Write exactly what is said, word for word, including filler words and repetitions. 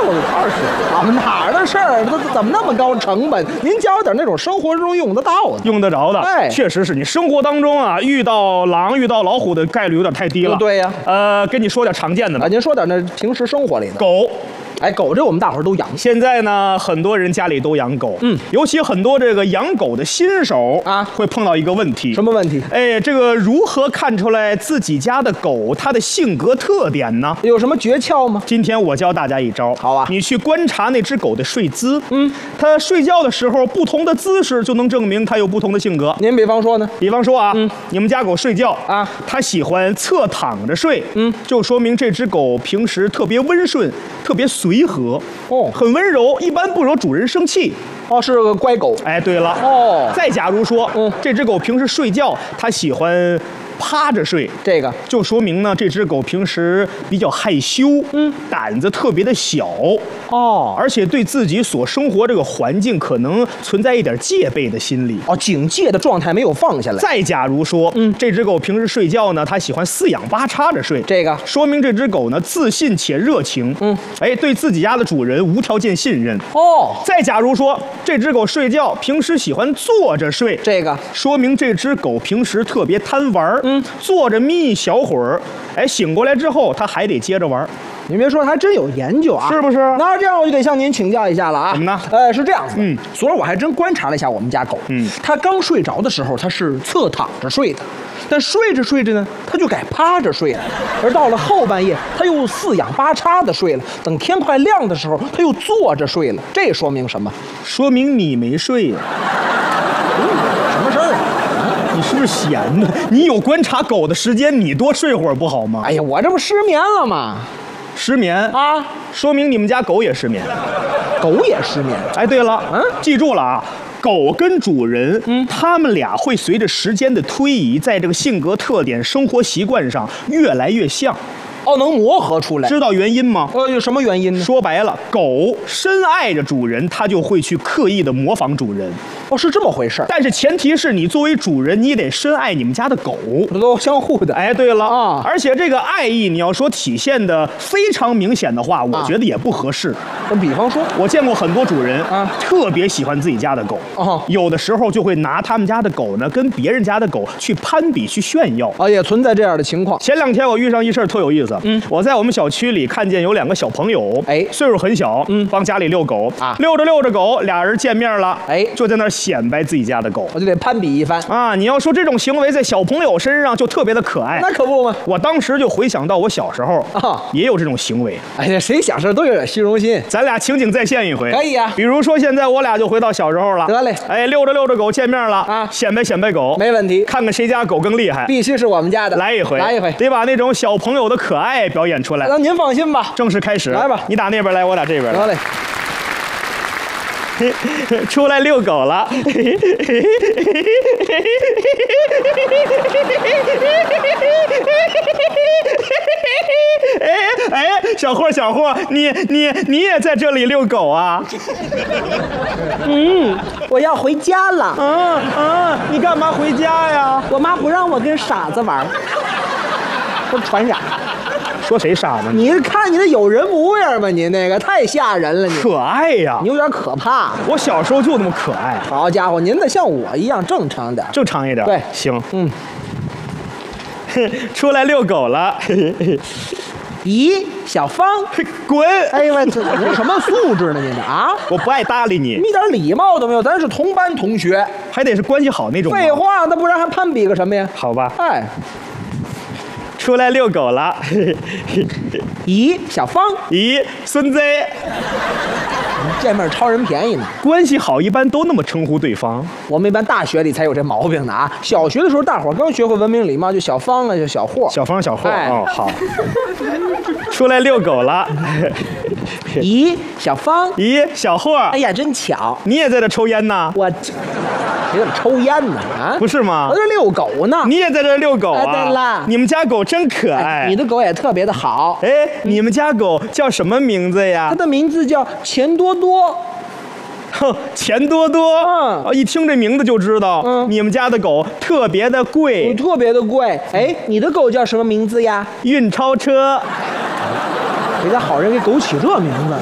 我二十，我们哪儿的事儿？这怎么那么高成本？您教我点那种生活中用得到的、 用得着的。 哎， 确实是你生活当中啊，遇到狼、遇到老虎的概率有点太低了。 对呀、 啊。呃，跟你说点常见的吧。 啊，您说点那平时生活里的。 狗。 哎，狗这我们大伙儿都养。 现在呢，很多人家里都养狗， 嗯， 尤其很多这个养狗的新手啊， 会碰到一个问题。 什么问题？ 哎，这个如何看出来自己家的狗它的性格特点呢？ 有什么诀窍吗？ 今天我教大家一招。 好啊， 你去观察那只狗的睡姿， 嗯， 它睡觉的时候不同的姿势就能证明它有不同的性格。 您比方说呢？ 比方说啊， 嗯， 你们家狗睡觉啊， 它喜欢侧躺着睡， 嗯， 就说明这只狗平时特别温顺，特别随和。 哦， 很温柔，一般不惹主人生气。 哦，是个乖狗。 哎，对了， 哦， 再假如说， 嗯， 这只狗平时睡觉，它喜欢趴着睡， 这个就说明呢，这只狗平时比较害羞， 嗯， 胆子特别的小， 哦， 而且对自己所生活这个环境可能存在一点戒备的心理， 哦，警戒的状态没有放下来。 再假如说， 嗯， 这只狗平时睡觉呢，它喜欢四仰八叉着睡， 这个说明这只狗呢自信且热情， 嗯， 哎，对自己家的主人无条件信任。 哦， 再假如说，这只狗睡觉平时喜欢坐着睡， 这个说明这只狗平时特别贪玩， 嗯， 坐着眯一小会儿，哎，醒过来之后它还得接着玩。 您别说，还真有研究啊， 是不是？ 那这样我就得向您请教一下了啊。 怎么呢？ 呃，是这样子。 嗯， 昨儿我还真观察了一下我们家狗。 嗯， 它刚睡着的时候，它是侧躺着睡的，但睡着睡着呢，它就改趴着睡了。而到了后半夜，它又四仰八叉的睡了。等天快亮的时候，它又坐着睡了。这说明什么？ 说明你没睡呀、 嗯，什么事儿啊？ 你是不是闲的？你有观察狗的时间，你多睡会儿不好吗？ 哎呀，我这不失眠了吗？ 失眠啊， 说明你们家狗也失眠， 狗也失眠。 哎，对了， 嗯， 记住了啊，狗跟主人， 嗯， 他们俩会随着时间的推移，在这个性格特点、生活习惯上越来越像。 哦，能磨合出来。 知道原因吗？ 呃，有什么原因呢？ 说白了，狗深爱着主人，它就会去刻意的模仿主人。 哦，是这么回事。 但是前提是你作为主人，你也得深爱你们家的狗， 这都相互的。 哎，对了啊， 而且这个爱意，你要说体现的非常明显的话，我觉得也不合适。 那比方说， 我见过很多主人啊， 特别喜欢自己家的狗， 哦， 有的时候就会拿他们家的狗呢，跟别人家的狗去攀比、去炫耀。 啊，也存在这样的情况。 前两天我遇上一事儿特有意思， 嗯， 我在我们小区里看见有两个小朋友， 哎， 岁数很小， 嗯， 帮家里遛狗啊， 遛着遛着狗，俩人见面了， 哎， 就在那儿显摆自己家的狗， 我就得攀比一番啊！你要说这种行为在小朋友身上就特别的可爱， 那可不嘛！ 我当时就回想到我小时候啊， 也有这种行为。 哎呀，谁想事都有点虚荣心。 咱俩情景再现一回， 可以啊。 比如说现在我俩就回到小时候了， 得嘞。 哎，遛着遛着狗见面了啊， 显摆显摆狗， 没问题。 看看谁家狗更厉害， 必须是我们家的。 来一回， 来一回， 得把那种小朋友的可爱表演出来。 那您放心吧， 正式开始， 来吧， 你打那边来，我打这边来。 得嘞。 出来遛狗了。哎哎，小霍小霍，你你你也在这里遛狗啊？ 嗯，我要回家了。 啊啊！你干嘛回家呀？ 我妈不让我跟傻子玩， 都传染。 说谁傻呢？ 你看你那有人模样吗？你那个太吓人了，你可爱呀！ 你有点可怕。 我小时候就那么可爱。 好家伙，您得像我一样正常点， 正常一点。 对， 行， 嗯。 出来遛狗了。 咦，小芳， 滚！ 哎呀，这您什么素质呢？您这啊， 我不爱搭理你， 一点礼貌都没有。咱是同班同学， 还得是关系好那种。 废话，那不然还攀比个什么呀？ 好吧。 哎， 出来遛狗了。 咦，小芳， 咦，孙子， 见面超人便宜呢。 关系好一般都那么称呼对方。 我们一般大学里才有这毛病呢啊！小学的时候，大伙儿刚学会文明礼貌，就小芳啊，就小霍。 小芳，小霍。 哎、 哦，好。出来遛狗了。 咦，小芳。 咦，小霍。 哎呀，真巧， 你也在这抽烟呢？ 我这，你怎么抽烟呢？啊， 不是吗？ 我这遛狗呢。 你也在这遛狗啊？ 哎、对了， 你们家狗真可爱。 哎、你的狗也特别的好。 哎，你们家狗叫什么名字呀？ 它的名字叫钱多多。 哼，钱多多， 嗯， 一听这名字就知道， 嗯， 你们家的狗特别的贵， 特别的贵。哎，你的狗叫什么名字呀？ 运钞车。 人家好人给狗起这名字。